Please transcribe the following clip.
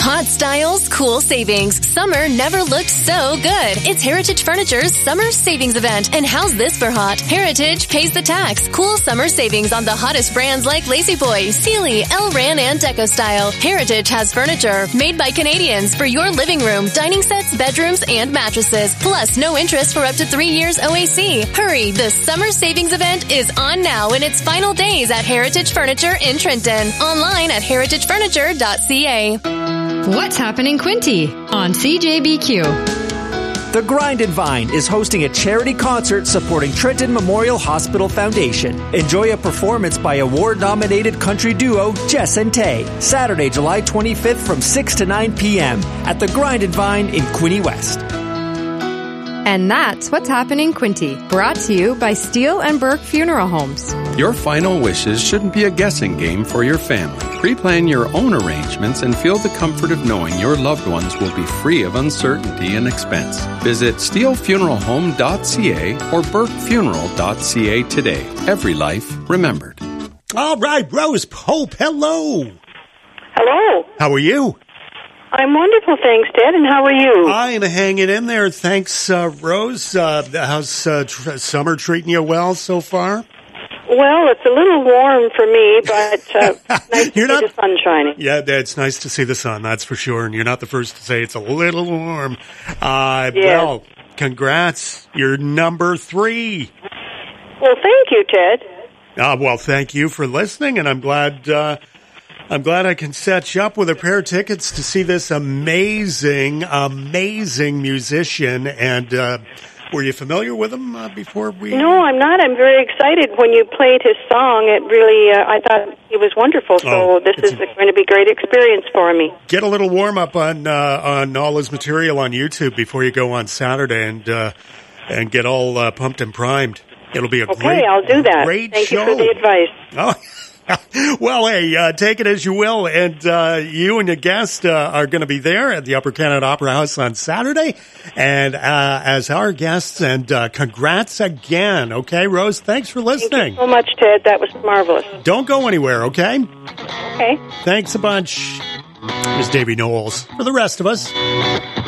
Hot styles, cool savings. Summer never looked so good. It's Heritage Furniture's Summer Savings Event. And how's this for hot? Heritage pays the tax. Cool summer savings on the hottest brands like Lazy Boy, Sealy, Elran, and Deco Style. Heritage has furniture made by Canadians for your living room, dining sets, bedrooms, and mattresses. Plus, no interest for up to 3 years OAC. Hurry, the Summer Savings Event is on now in its final days at Heritage Furniture in Trenton. Online at heritagefurniture.ca. What's happening, Quinty on CJBQ? The Grind and Vine is hosting a charity concert supporting Trenton Memorial Hospital Foundation. Enjoy a performance by award-nominated country duo Jess and Tay, Saturday, July 25th from 6 to 9 p.m. at the Grind and Vine in Quinte West. And that's What's Happening, Quinty, brought to you by Steele and Burke Funeral Homes. Your final wishes shouldn't be a guessing game for your family. Pre-plan your own arrangements and feel the comfort of knowing your loved ones will be free of uncertainty and expense. Visit steelefuneralhome.ca or burkefuneral.ca today. Every life remembered. All right, Rose Pope, hello. Hello. How are you? I'm wonderful, thanks, Ted, and how are you? I am hanging in there, thanks, Rose. How's summer treating you well so far? Well, it's a little warm for me, but nice to see the sun shining. Yeah, it's nice to see the sun, that's for sure, and you're not the first to say it's a little warm. Yes. Well, congrats, you're number 3. Well, thank you, Ted. Well, thank you for listening, and I'm glad I can set you up with a pair of tickets to see this amazing musician. And were you familiar with him before we? No, I'm not. I'm very excited when you played his song. It really, I thought he was wonderful. So this is going to be a great experience for me. Get a little warm up on all his material on YouTube before you go on Saturday, and get all pumped and primed. It'll be a great. I'll do that. Great Thank show. you for the advice. Oh. Well, hey, take it as you will, and you and your guest are going to be there at the Upper Canada Opera House on Saturday, and as our guests, and congrats again, okay, Rose? Thanks for listening. Thank you so much, Ted. That was marvelous. Don't go anywhere, okay? Okay. Thanks a bunch. Here's Davy Knowles for the rest of us.